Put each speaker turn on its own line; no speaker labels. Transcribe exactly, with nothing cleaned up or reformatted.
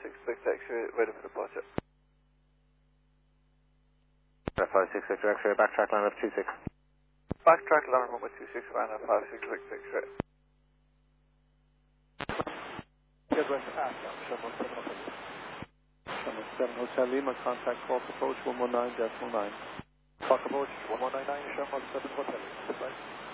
six Victor X-ray, ready for departure.
five six Victor X-ray, backtrack line of two six.
Backtrack line number two six, runner five six Victor X-ray.
Get west aft, Sherman seven Hotel. Sherman seven Hotel Lima, contact Hawk approach one one nine decimal nine. Hawk approach one one nine nine, Sherman seven Hotel. Goodbye.